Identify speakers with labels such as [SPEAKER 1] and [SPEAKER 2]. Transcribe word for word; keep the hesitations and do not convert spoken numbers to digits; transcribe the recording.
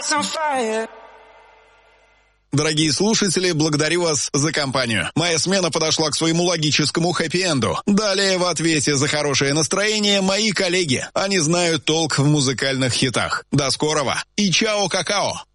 [SPEAKER 1] Дорогие слушатели, благодарю вас за компанию. Моя смена подошла к своему логическому хэппи-энду. Далее в ответе за хорошее настроение мои коллеги. Они знают толк в музыкальных хитах. До скорого и чао-какао!